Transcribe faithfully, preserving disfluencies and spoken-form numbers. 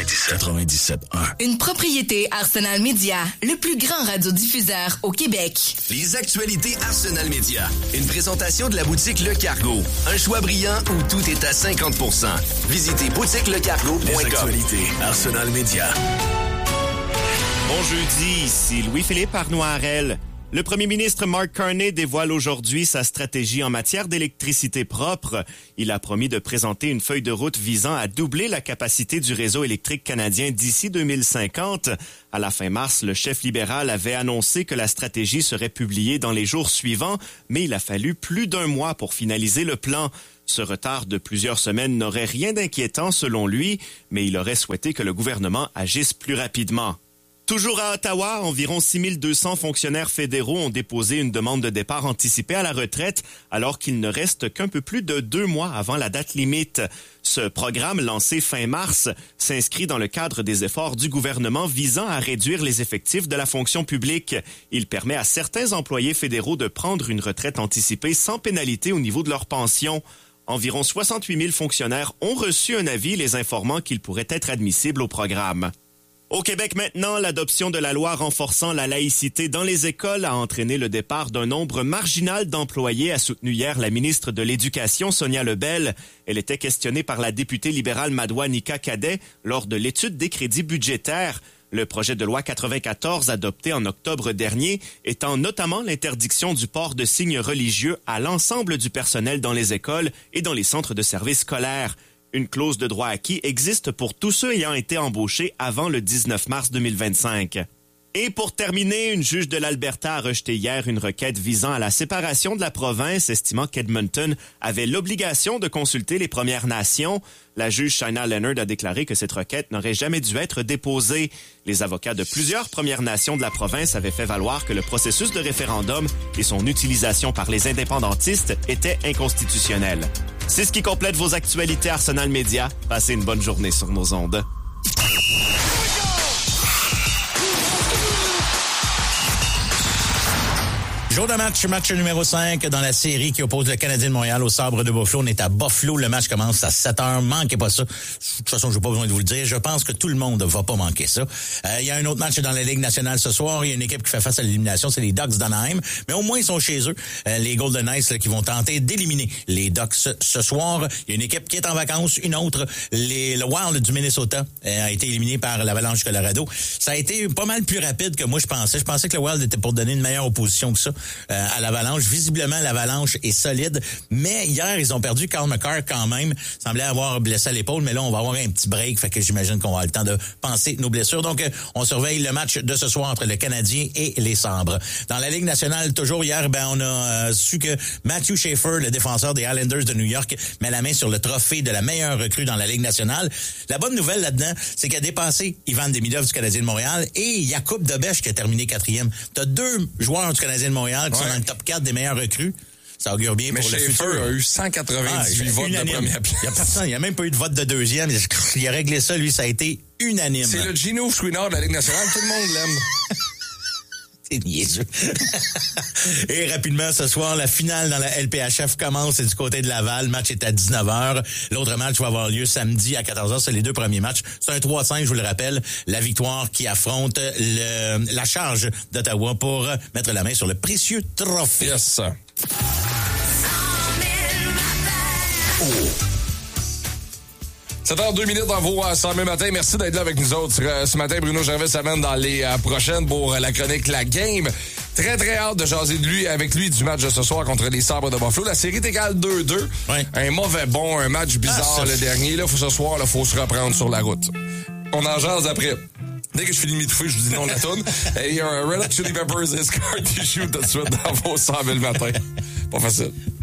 quatre-vingt-dix-sept un. Une propriété Arsenal Media, le plus grand radiodiffuseur au Québec. Les actualités Arsenal Media. Une présentation de la boutique Le Cargo. Un choix brillant où tout est à cinquante pour cent. Visitez boutique le cargo point com. Les actualités Arsenal Media. Bon jeudi, ici Louis-Philippe Arnoirel. Le premier ministre Mark Carney dévoile aujourd'hui sa stratégie en matière d'électricité propre. Il a promis de présenter une feuille de route visant à doubler la capacité du réseau électrique canadien d'ici deux mille cinquante. À la fin mars, le chef libéral avait annoncé que la stratégie serait publiée dans les jours suivants, mais il a fallu plus d'un mois pour finaliser le plan. Ce retard de plusieurs semaines n'aurait rien d'inquiétant selon lui, mais il aurait souhaité que le gouvernement agisse plus rapidement. Toujours à Ottawa, environ six mille deux cents fonctionnaires fédéraux ont déposé une demande de départ anticipé à la retraite, alors qu'il ne reste qu'un peu plus de deux mois avant la date limite. Ce programme, lancé fin mars, s'inscrit dans le cadre des efforts du gouvernement visant à réduire les effectifs de la fonction publique. Il permet à certains employés fédéraux de prendre une retraite anticipée sans pénalité au niveau de leur pension. Environ soixante-huit mille fonctionnaires ont reçu un avis les informant qu'ils pourraient être admissibles au programme. Au Québec maintenant, l'adoption de la loi renforçant la laïcité dans les écoles a entraîné le départ d'un nombre marginal d'employés, a soutenu hier la ministre de l'Éducation, Sonia Lebel. Elle était questionnée par la députée libérale Madoua Nika Cadet lors de l'étude des crédits budgétaires. Le projet de loi quatre-vingt-quatorze, adopté en octobre dernier, étend notamment l'interdiction du port de signes religieux à l'ensemble du personnel dans les écoles et dans les centres de services scolaires. Une clause de droit acquis existe pour tous ceux ayant été embauchés avant le dix-neuf mars deux mille vingt-cinq. Et pour terminer, une juge de l'Alberta a rejeté hier une requête visant à la séparation de la province, estimant qu'Edmonton avait l'obligation de consulter les Premières Nations. La juge Shaina Leonard a déclaré que cette requête n'aurait jamais dû être déposée. Les avocats de plusieurs Premières Nations de la province avaient fait valoir que le processus de référendum et son utilisation par les indépendantistes étaient inconstitutionnels. C'est ce qui complète vos actualités Arsenal Media. Passez une bonne journée sur nos ondes. Jour de match, match numéro cinq dans la série qui oppose le Canadien de Montréal au Sabre de Buffalo. On est à Buffalo. Le match commence à sept heures. Manquez pas ça. De toute façon, j'ai pas besoin de vous le dire. Je pense que tout le monde va pas manquer ça. Euh, il y a un autre match dans la Ligue nationale ce soir. Il y a une équipe qui fait face à l'élimination. C'est les Ducks d'Anaheim. Mais au moins, ils sont chez eux. Euh, les Golden Knights là, qui vont tenter d'éliminer les Ducks ce, ce soir. Il y a une équipe qui est en vacances. Une autre, les, le Wild du Minnesota, euh, a été éliminé par l'Avalanche Colorado. Ça a été pas mal plus rapide que moi je pensais. Je pensais que le Wild était pour donner une meilleure opposition que ça euh, à l'Avalanche. Visiblement, l'Avalanche est solide. Mais hier, ils ont perdu Carl McCarr quand même. Il semblait avoir blessé à l'épaule, mais là, on va avoir un petit break. Fait que j'imagine qu'on va avoir le temps de penser nos blessures. Donc, on surveille le match de ce soir entre le Canadien et les Sabres. Dans la Ligue nationale, toujours hier, ben on a euh, su que Matthew Schaefer, le défenseur des Islanders de New York, met la main sur le trophée de la meilleure recrue dans la Ligue nationale. La bonne nouvelle là-dedans, c'est qu'il a dépassé Ivan Demidov du Canadien de Montréal et Jakub Dobeš qui a terminé quatrième. T'as deux joueurs du Canadien de Montréal qui ouais. sont dans le top quatre des meilleurs recrues. Ça augure bien mais pour le futur. Mais a eu cent quatre-vingt-dix-huit ah, votes unanime. De première place. Il y a personne, il n'y a même pas eu de vote de deuxième. Il a réglé ça, lui, ça a été unanime. C'est le Gino Chouinard de la Ligue nationale, tout le monde l'aime. C'est niaiseux. Et rapidement, ce soir, la finale dans la L P H F commence. C'est du côté de Laval. Le match est à dix-neuf heures. L'autre match va avoir lieu samedi à quatorze heures. C'est les deux premiers matchs. C'est un trois cinq, je vous le rappelle. La victoire qui affronte le, la charge d'Ottawa pour mettre la main sur le précieux trophée. Yes. Oh. sept heures deux minutes dans vos cent mille matin. Merci d'être là avec nous autres. Ce matin, Bruno Gervais s'amène dans les prochaines pour la chronique La Game. Très, très hâte de jaser de lui, avec lui du match de ce soir contre les Sabres de Buffalo. La série est égale deux deux. Ouais. Un mauvais bon, un match bizarre ah, le dernier. Là, faut, ce soir, il faut se reprendre sur la route. On en jase après. Dès que je finis de m'étouffer, je vous dis non la toune. Et il y a un Red Hot Chili Peppers et Scar Tissue tout de suite dans vos cent mille matin. Pas facile.